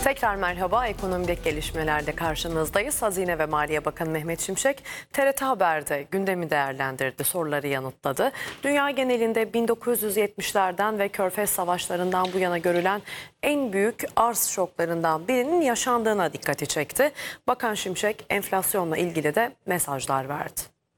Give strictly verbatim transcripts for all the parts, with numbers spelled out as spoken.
Tekrar merhaba. Ekonomideki gelişmelerde karşınızdayız. Hazine ve Maliye Bakanı Mehmet Şimşek, T R T Haber'de gündemi değerlendirdi, soruları yanıtladı. Dünya genelinde bin dokuz yüz yetmişlerden ve Körfez Savaşlarından bu yana görülen en büyük arz şoklarından birinin yaşandığına dikkati çekti. Bakan Şimşek, enflasyonla ilgili de mesajlar verdi.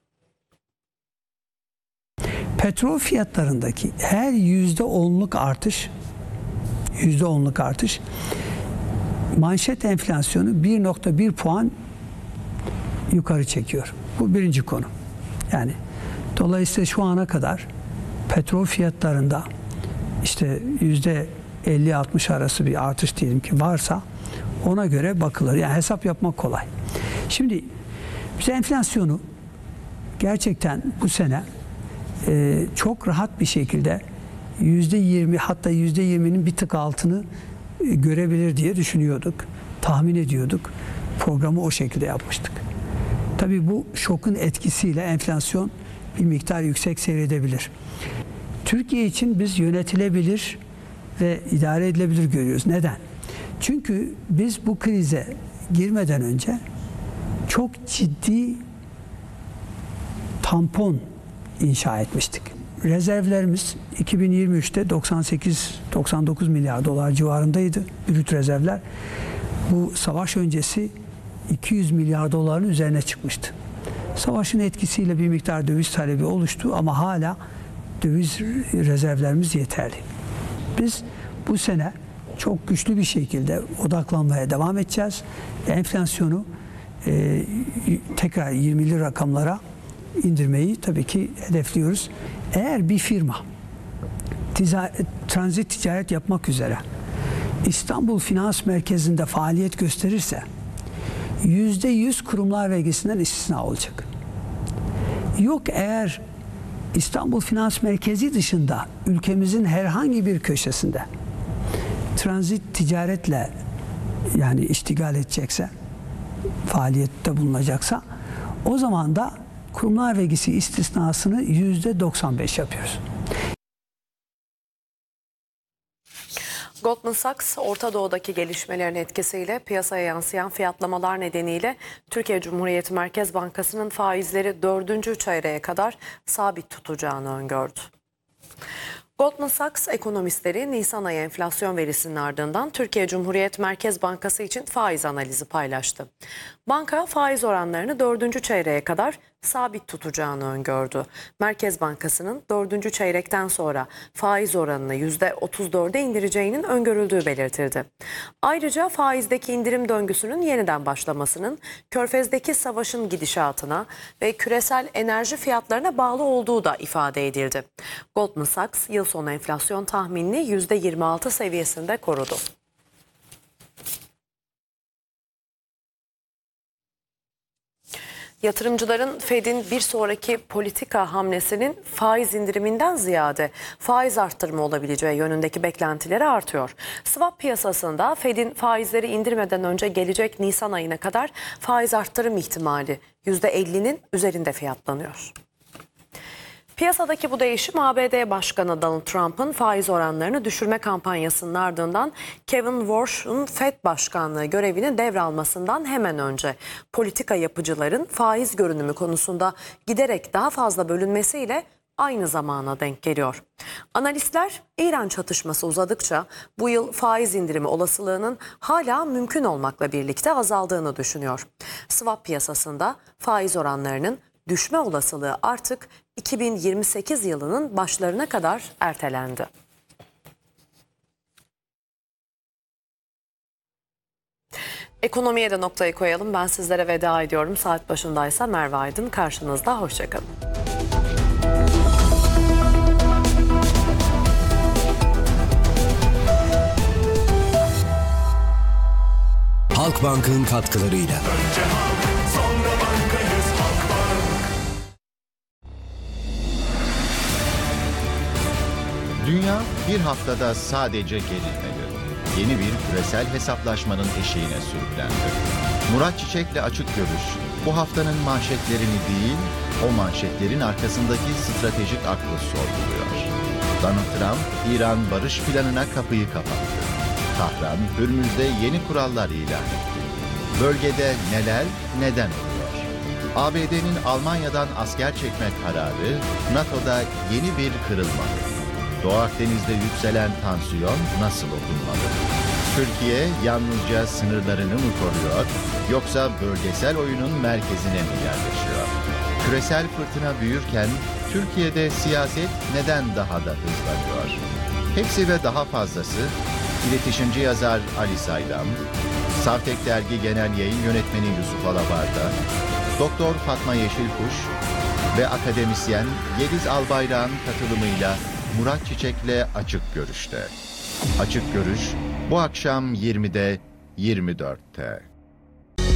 Petrol fiyatlarındaki her yüzde onluk artış, yüzde onluk artış, manşet enflasyonu bir nokta bir puan yukarı çekiyor. Bu birinci konu. Yani dolayısıyla şu ana kadar petrol fiyatlarında işte yüzde elli altmış arası bir artış diyelim ki varsa ona göre bakılır. Yani hesap yapmak kolay. Şimdi biz enflasyonu gerçekten bu sene e, çok rahat bir şekilde yüzde yirmi, hatta yüzde yirminin bir tık altını e, görebilir diye düşünüyorduk. Tahmin ediyorduk. Programı o şekilde yapmıştık. Tabii bu şokun etkisiyle enflasyon bir miktar yüksek seyredebilir. Türkiye için biz yönetilebilir ve idare edilebilir görüyoruz. Neden? Çünkü biz bu krize girmeden önce çok ciddi tampon inşa etmiştik. Rezervlerimiz iki bin yirmi üçte doksan sekiz doksan dokuz milyar dolar civarındaydı brüt rezervler. Bu savaş öncesi iki yüz milyar doların üzerine çıkmıştı. Savaşın etkisiyle bir miktar döviz talebi oluştu ama hala döviz rezervlerimiz yeterli. Biz bu sene çok güçlü bir şekilde odaklanmaya devam edeceğiz. Enflasyonu e, tekrar yirmili rakamlara indirmeyi tabii ki hedefliyoruz. Eğer bir firma ticaret, transit ticaret yapmak üzere İstanbul Finans Merkezi'nde faaliyet gösterirse yüzde yüz kurumlar vergisinden istisna olacak. Yok eğer İstanbul Finans Merkezi dışında ülkemizin herhangi bir köşesinde transit ticaretle yani iştigal edecekse, faaliyette bulunacaksa o zaman da kurumlar vergisi istisnasını yüzde doksan beş yapıyoruz. Goldman Sachs, Orta Doğu'daki gelişmelerin etkisiyle piyasaya yansıyan fiyatlamalar nedeniyle Türkiye Cumhuriyeti Merkez Bankası'nın faizleri dördüncü çeyreğe kadar sabit tutacağını öngördü. Goldman Sachs ekonomistleri Nisan ayı enflasyon verisinin ardından Türkiye Cumhuriyet Merkez Bankası için faiz analizi paylaştı. Banka faiz oranlarını dördüncü çeyreğe kadar sabit tutacağını öngördü. Merkez Bankası'nın dördüncü çeyrekten sonra faiz oranını yüzde otuz dörde indireceğinin öngörüldüğü belirtildi. Ayrıca faizdeki indirim döngüsünün yeniden başlamasının Körfez'deki savaşın gidişatına ve küresel enerji fiyatlarına bağlı olduğu da ifade edildi. Goldman Sachs yıl sonu enflasyon tahminini yüzde yirmi altı seviyesinde korudu. Yatırımcıların Fed'in bir sonraki politika hamlesinin faiz indiriminden ziyade faiz arttırma olabileceği yönündeki beklentileri artıyor. Swap piyasasında Fed'in faizleri indirmeden önce gelecek Nisan ayına kadar faiz arttırım ihtimali yüzde ellinin üzerinde fiyatlanıyor. Piyasadaki bu değişim A B D Başkanı Donald Trump'ın faiz oranlarını düşürme kampanyasının ardından Kevin Warsh'un Fed Başkanlığı görevini devralmasından hemen önce politika yapıcıların faiz görünümü konusunda giderek daha fazla bölünmesiyle aynı zamana denk geliyor. Analistler İran çatışması uzadıkça bu yıl faiz indirimi olasılığının hala mümkün olmakla birlikte azaldığını düşünüyor. Swap piyasasında faiz oranlarının düşme olasılığı artık iki bin yirmi sekiz yılının başlarına kadar ertelendi. Ekonomiye de noktayı koyalım. Ben sizlere veda ediyorum. Saat başındaysa Merve Aydın karşınızda. Hoşçakalın. Halkbank'ın katkılarıyla. Dünya bir haftada sadece gerilmedi. Yeni bir küresel hesaplaşmanın eşiğine sürüklendi. Murat Çiçek'le Açık Görüş bu haftanın manşetlerini değil, o manşetlerin arkasındaki stratejik aklı sorguluyor. Donald Trump, İran barış planına kapıyı kapattı. Tahran, Hürmüz'de yeni kurallar ilan etti. Bölgede neler, neden oluyor? A B D'nin Almanya'dan asker çekme kararı, NATO'da yeni bir kırılma. Doğu Akdeniz'de yükselen tansiyon nasıl okunmalı? Türkiye yalnızca sınırlarını mı koruyor, yoksa bölgesel oyunun merkezine mi yerleşiyor? Küresel fırtına büyürken Türkiye'de siyaset neden daha da hızlanıyor? Hepsi ve daha fazlası iletişimci yazar Ali Saydam, Savtek Dergi Genel Yayın Yönetmeni Yusuf Alabarda, Doktor Fatma Yeşilkuş ve akademisyen Yeliz Albayrak'ın katılımıyla Murat Çiçek'le Açık Görüş'te. Açık Görüş bu akşam yirmide yirmi dörtte.